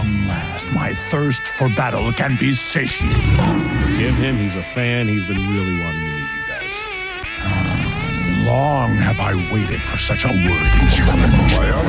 last, my thirst for battle can be satiated. Give him, he's a fan. He's been really wanting to meet you guys. Long have I waited for such a worthy challenge.